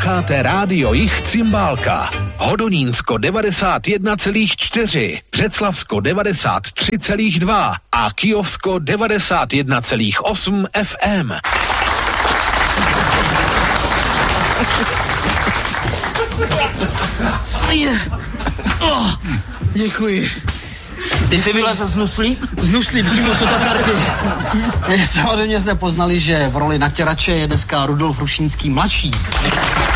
Posloucháte Rádio Jich Cymbálka. Hodonínsko 91,4, Břeclavsko 93,2 a Kyjovsko 91,8 FM. Děkuji. Ty jsi vylezl z nuslí? Z nuslí, přímo z otakarky. Samozřejmě jste poznali, že v roli natěrače je dneska Rudolf Hrušínský mladší.